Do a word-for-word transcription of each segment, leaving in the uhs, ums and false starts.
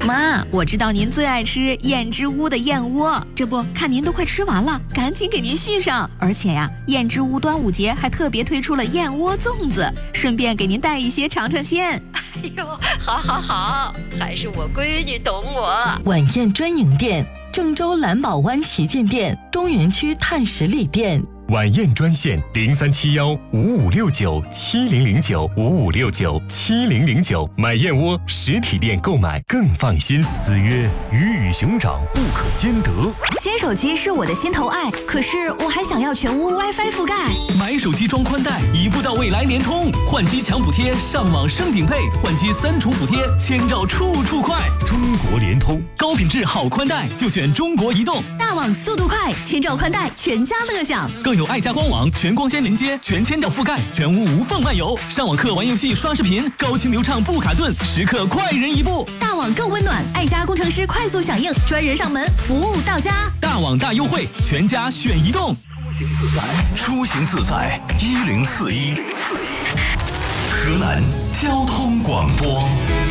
妈，我知道您最爱吃燕之屋的燕窝，这不看您都快吃完了，赶紧给您续上。而且呀，燕之屋端午节还特别推出了燕窝粽子，顺便给您带一些尝尝鲜。 哎呦，好好好，还是我闺女懂我。 晚宴专营店：郑州蓝宝湾旗舰店、中原区碳十里店。 晚宴专线零三七幺五五六九七零零九五五六九七零零九，买燕窝实体店购买更放心。子曰：鱼与熊掌不可兼得。 新手机是我的心头爱，可是我还想要全屋 WiFi 覆盖。 买手机装宽带，一步到位来联通，换机抢补贴，上网升顶配，换机三重补贴，千兆处处快。 中国联通， 高品质好宽带就选中国移动。 大网速度快，千兆宽带，全家乐享。 更有爱家官网全光纤连接，全千兆覆盖，全屋无缝漫游。上网课、玩游戏、刷视频，高清流畅不卡顿，时刻快人一步。 大网更温暖，爱家工程师快速响应，专人上门，服务到家。 大网大优惠，全家选移动。 出行自在一零四一，河南交通广播。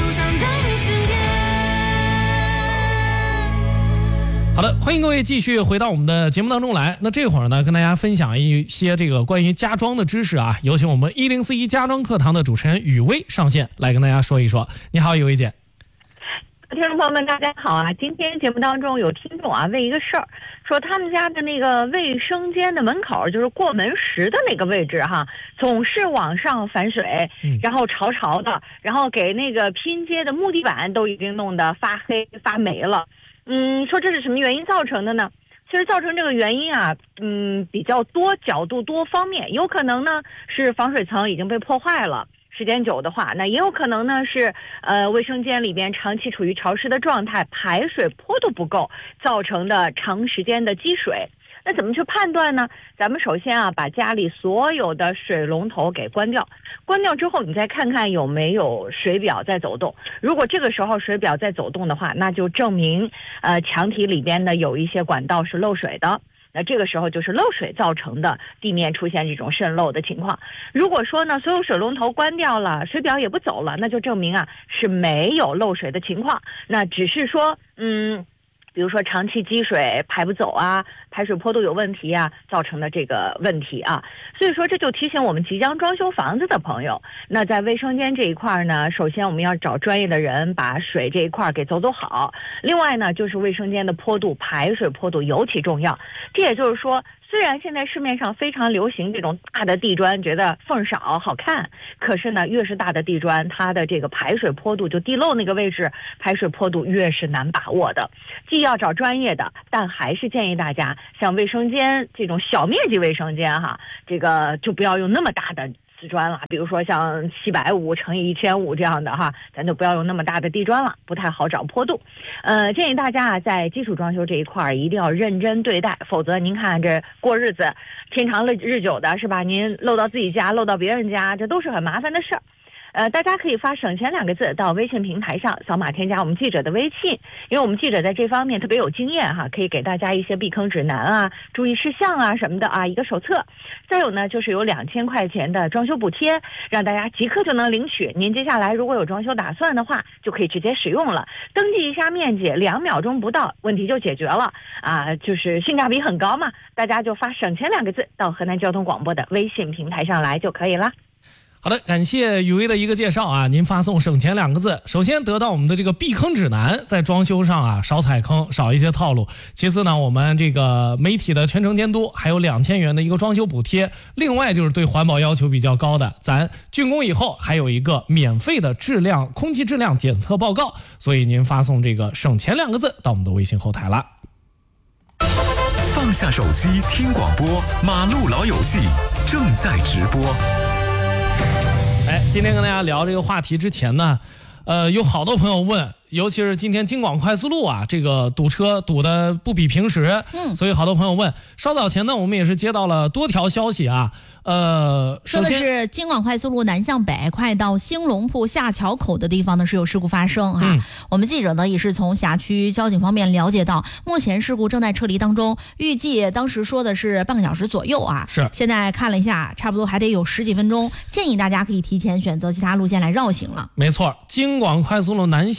好的，欢迎各位继续回到我们的节目当中来。那这会儿呢，跟大家分享一些这个关于家装的知识啊。有请我们一零四一家装课堂的主持人雨薇上线来跟大家说一说。你好，雨薇姐。 听众朋友们，大家好啊！今天节目当中有听众啊问一个事儿，说他们家的那个卫生间的门口，就是过门石的那个位置哈，总是往上反水，然后潮潮的，然后给那个拼接的木地板都已经弄得发黑发霉了。嗯，说这是什么原因造成的呢？其实造成这个原因啊，嗯，比较多角度多方面，有可能呢是防水层已经被破坏了。时间久的话，那也有可能呢是呃卫生间里边长期处于潮湿的状态，排水坡度不够造成的长时间的积水。那怎么去判断呢？咱们首先啊把家里所有的水龙头给关掉，关掉之后你再看看有没有水表在走动。如果这个时候水表在走动的话，那就证明呃墙体里边的有一些管道是漏水的。那这个时候就是漏水造成的地面出现这种渗漏的情况。如果说呢所有水龙头关掉了，水表也不走了，那就证明啊是没有漏水的情况，那只是说嗯比如说长期积水排不走啊，排水坡度有问题啊，造成的这个问题啊。所以说这就提醒我们即将装修房子的朋友，那在卫生间这一块呢，首先我们要找专业的人把水这一块给走走好。另外呢就是卫生间的坡度，排水坡度尤其重要。这也就是说，虽然现在市面上非常流行这种大的地砖，觉得缝少好看，可是呢越是大的地砖，它的这个排水坡度，就地漏那个位置排水坡度越是难把握的。既要找专业的，但还是建议大家像卫生间这种小面积卫生间哈，这个就不要用那么大的瓷砖了，比如说像七百五乘以一千五这样的哈，咱就不要用那么大的地砖了，不太好找坡度。呃，建议大家啊，在基础装修这一块一定要认真对待，否则您看这过日子，天长日久的是吧？您漏到自己家，漏到别人家，这都是很麻烦的事儿。呃，大家可以发省钱两个字到微信平台上，扫码添加我们记者的微信，因为我们记者在这方面特别有经验哈，可以给大家一些避坑指南啊、注意事项啊什么的啊，一个手册。再有呢，就是有两千块钱的装修补贴，让大家即刻就能领取。您接下来如果有装修打算的话，就可以直接使用了，登记一下面积，两秒钟不到，问题就解决了啊，就是性价比很高嘛。大家就发省钱两个字到河南交通广播的微信平台上来就可以了。 好的，感谢雨薇的一个介绍啊！您发送省钱两个字，首先得到我们的这个避坑指南，在装修上啊少踩坑，少一些套路。其次呢，我们这个媒体的全程监督，还有两千元的一个装修补贴。另外就是对环保要求比较高的，咱竣工以后还有一个免费的质量空气质量检测报告。所以您发送这个省钱两个字到我们的微信后台了。 放下手机听广播，马路老友记正在直播。 哎，今天跟大家聊这个话题之前呢，呃，有好多朋友问，尤其是今天京广快速路啊，这个堵车堵得不比平时，嗯，所以好多朋友问。稍早前呢，我们也是接到了多条消息啊，呃， 说的是京广快速路南向北，快到兴隆铺下桥口的地方呢是有事故发生哈、嗯。我们记者呢也是从辖区交警方面了解到，目前事故正在撤离当中，预计当时说的是半个小时左右啊， 是。 现在看了一下，差不多还得有十几分钟，建议大家可以提前选择其他路线来绕行了。 没错，京广快速路南向北。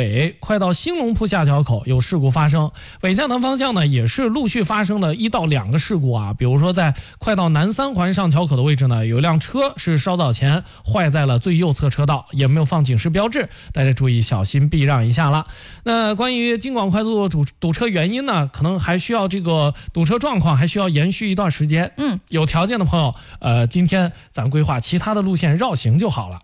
北，快到兴隆铺下桥口有事故发生。北向南方向呢，也是陆续发生了一到两个事故啊。比如说在快到南三环上桥口的位置呢，有一辆车是稍早前坏在了最右侧车道，也没有放警示标志，大家注意小心避让一下了。那关于京广快速路堵堵车原因呢，可能还需要这个堵车状况还需要延续一段时间。 嗯， 有条件的朋友，呃，今天咱规划其他的路线绕行就好了。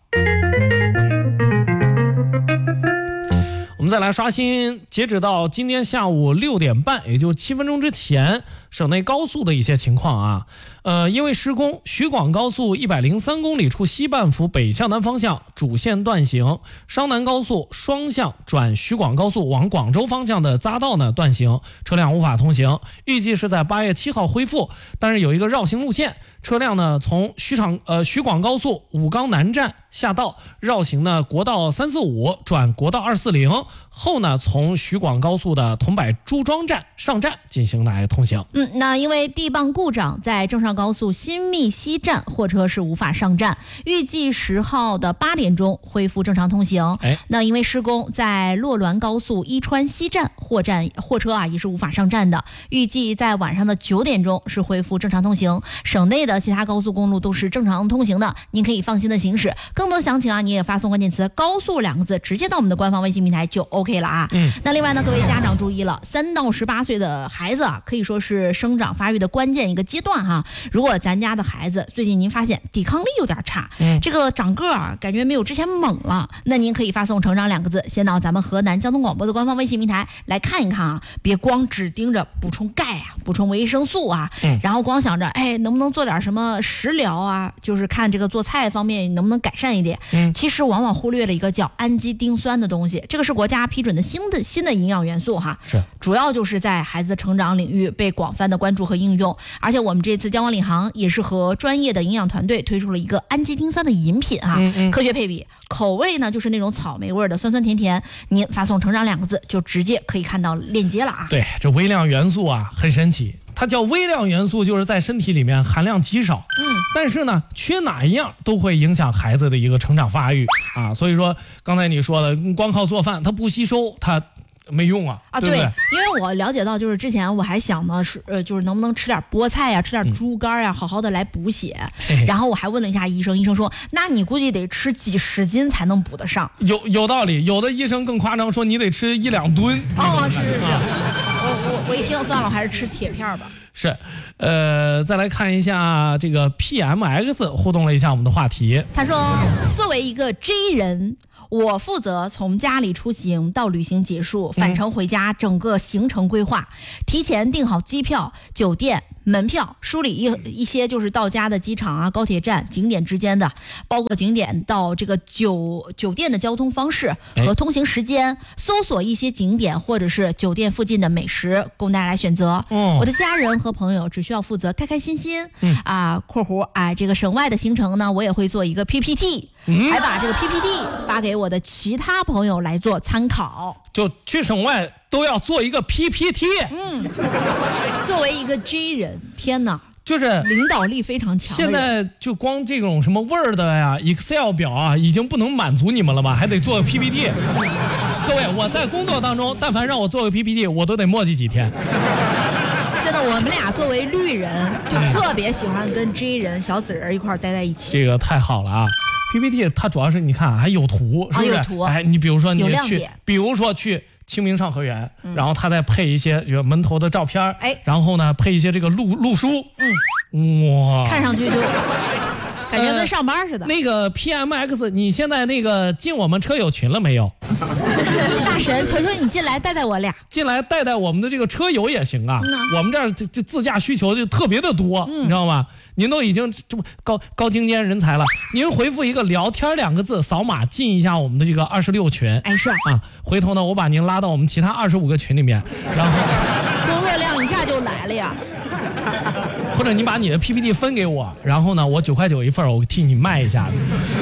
我们再来刷新，截止到今天下午六点半，也就七分钟之前，省内高速的一些情况啊。呃，因为施工，徐广高速一百零三公里处西半幅北向南方向主线断行，商南高速双向转徐广高速往广州方向的匝道呢断行，车辆无法通行。预计是在八月七号恢复，但是有一个绕行路线，车辆呢从徐厂呃徐广高速武冈南站下道绕行呢国道三四五转国道二四零，后呢从徐广高速的桐柏朱庄站上站进行来通行。 嗯，那因为地磅故障，在郑上高速新密西站货车是无法上站，预计十号的八点钟恢复正常通行。 哎， 那因为施工，在洛滦高速伊川西站货站货车啊也是无法上站的，预计在晚上的九点钟是恢复正常通行。省内的其他高速公路都是正常通行的，您可以放心的行驶。更多详情啊，你也发送关键词高速两个字，直接到我们的官方微信平台就 OK 了啊。 嗯， 那另外呢，各位家长注意了，三到十八岁的孩子啊，可以说是生长发育的关键一个阶段哈。如果咱家的孩子最近您发现抵抗力有点差，嗯，这个长个儿感觉没有之前猛了，那您可以发送成长两个字，先到咱们河南交通广播的官方微信平台来看一看啊，别光只盯着补充钙啊、补充维生素啊，嗯，然后光想着哎能不能做点什么食疗啊，就是看这个做菜方面能不能改善一点，嗯，其实往往忽略了一个叫氨基丁酸的东西，这个是国家批准的新的新的营养元素哈， 是主要就是在孩子的成长领域被广泛的关注和应用，而且我们这次交广领航也是和专业的营养团队推出了一个氨基丁酸的饮品啊，嗯嗯，科学配比，口味呢就是那种草莓味的酸酸甜甜，您发送成长两个字就直接可以看到链接了啊。 对，这微量元素啊很神奇，它叫微量元素，就是在身体里面含量极少，嗯，但是呢缺哪一样都会影响孩子的一个成长发育啊，所以说刚才你说的光靠做饭它不吸收，它没用啊啊， 对不对？ 因为我了解到，就是之前我还想呢，是呃，就是能不能吃点菠菜呀、啊，吃点猪肝呀、啊，好好的来补血。嘿然后我还问了一下医生，医生说，那你估计得吃几十斤才能补得上。 有有道理，有的医生更夸张，说你得吃一两吨。 哦，是是是，我我我一听算了，我还是吃铁片吧。 是，呃，再来看一下这个 P M X 互动了一下我们的话题。 他说，作为一个 J 人。我负责从家里出行到旅行结束返程回家整个行程规划，提前订好机票、酒店、门票，梳理一一些就是到家的机场啊、高铁站、景点之间的，包括景点到这个酒酒店的交通方式和通行时间，搜索一些景点或者是酒店附近的美食供大家来选择。哦、我的家人和朋友只需要负责开开心心。嗯啊，括弧啊，这个省外的行程呢，我也会做一个 P P T。嗯、还把这个 P P T 发给我的其他朋友来做参考， 就去省外都要做一个 P P T。嗯， 作为一个 J 人，天哪， 就是领导力非常强。 现在就光这种什么 Word 呀、Excel 表啊，已经不能满足你们了吧？还得做个 P P T。各位，我在工作当中，但凡让我做个 P P T， 我都得磨叽几天。 真的，我们俩作为绿人，就特别喜欢跟 J 人、小紫人一块待在一起。 这个太好了啊！ P P T 它主要是你看还有图，是不是？ 啊、有图。 哎，你比如说你去，比如说去清明上河园，嗯、然后它再配一些这个门头的照片，哎，然后呢配一些这个路路书，嗯，哇， 看上去就感觉跟上班似的。 呃、那个 P M X， 你现在那个进我们车友群了没有？ 大神，求求你进来带带我俩， 进来带带我们的这个车友也行啊。嗯、我们这儿这这自驾需求就特别的多，嗯、你知道吗？您都已经这么高高精尖人才了，您回复一个聊天两个字，扫码进一下我们的这个二十六群。 哎，是啊， 回头呢我把您拉到我们其他二十五个群里面，然后工作量一下就来了呀。 或者你把你的 P P T 分给我，然后呢我九块九一份，我替你卖一下。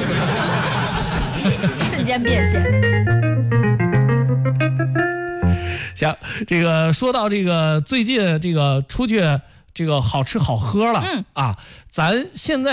瞬间变现。 行，这个说到这个最近这个出去这个好吃好喝了，嗯啊，咱现在呀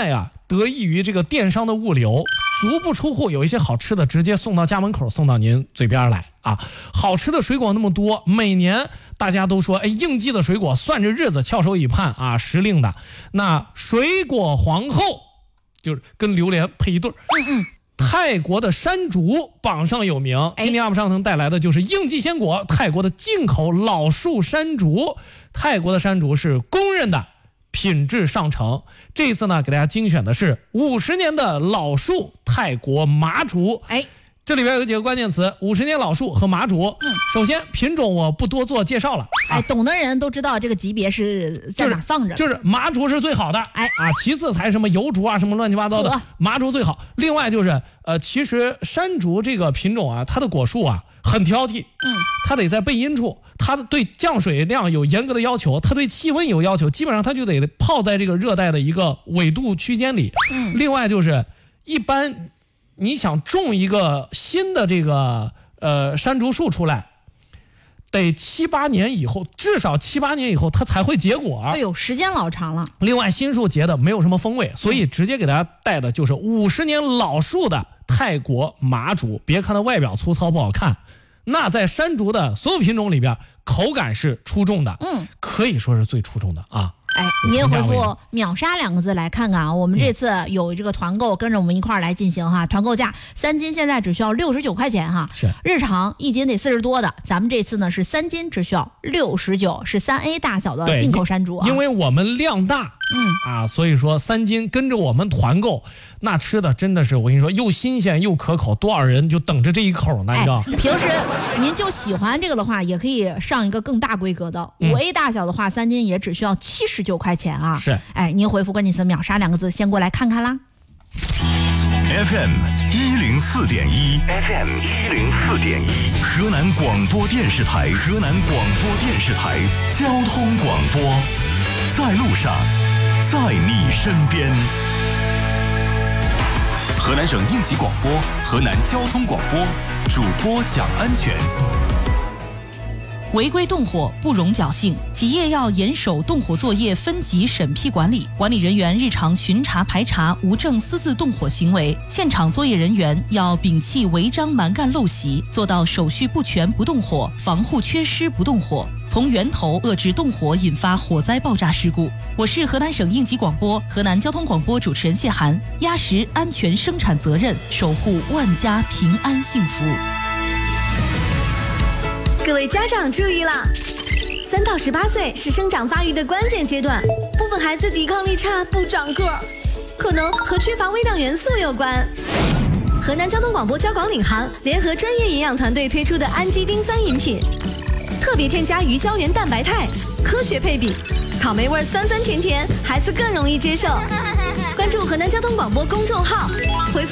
得益于这个电商的物流，足不出户，有一些好吃的直接送到家门口，送到您嘴边来啊。好吃的水果那么多，每年大家都说，哎，应季的水果算着日子翘首以盼啊，时令的。那水果皇后就是跟榴莲配一对儿。嗯嗯。泰国的山竹榜上有名，今天 U P 上腾带来的就是应季鲜果，泰国的进口老树山竹。泰国的山竹是公认的品质上乘，这次呢给大家精选的是五十年的老树泰国麻竹。哎，这里边有几个关键词，五十年老树和麻竹。嗯，首先品种我不多做介绍了， 哎，啊、懂的人都知道这个级别是在哪放着， 就是、就是麻竹是最好的，哎啊，其次才什么油竹啊，什么乱七八糟的，麻竹最好。另外就是呃，其实山竹这个品种啊，它的果树啊很挑剔，嗯，它得在背阴处，它对降水量有严格的要求，它对气温有要求，基本上它就得泡在这个热带的一个纬度区间里。嗯，另外就是一般你想种一个新的这个呃山竹树出来，得七八年以后，至少七八年以后它才会结果。 哎呦，时间老长了。 另外新树结的没有什么风味，所以直接给大家带的就是五十年老树的泰国麻竹。别看它外表粗糙不好看，那在山竹的所有品种里边，口感是出众的，嗯，可以说是最出众的啊。 哎，您也回复秒杀两个字来看看啊，我们这次有这个团购，跟着我们一块儿来进行哈。团购价三斤现在只需要六十九块钱哈， 是日常一斤得四十多的，咱们这次呢是三斤只需要六十九，是三 A 大小的进口山竹啊。 因为我们量大，嗯啊，所以说三斤跟着我们团购，那吃的真的是我跟你说又新鲜又可口，多少人就等着这一口呢，你知道？ 哎、平时您就喜欢这个的话，也可以上一个更大规格的五 A 大小的话，三斤也只需要七十九块钱啊。 是， 哎，您回复关键词秒杀两个字，先过来看看啦。 F M 一零四点一 ，F M 一零四点一，河南广播电视台，河南广播电视台交通广播，在路上，在你身边。河南省应急广播，河南交通广播，主播讲安全。 违规动火不容侥幸，企业要严守动火作业分级审批管理，管理人员日常巡查排查无证私自动火行为，现场作业人员要摒弃违章蛮干陋习，做到手续不全不动火，防护缺失不动火，从源头遏制动火引发火灾爆炸事故。我是河南省应急广播、河南交通广播主持人谢涵，压实安全生产责任，守护万家平安幸福。 各位家长注意啦！三到十八岁是生长发育的关键阶段，部分孩子抵抗力差不长个儿，可能和缺乏微量元素有关。河南交通广播交广领航联合专业营养团队推出的氨基丁酸饮品，特别添加鱼胶原蛋白肽，科学配比，草莓味酸酸甜甜，孩子更容易接受。关注河南交通广播公众号，回复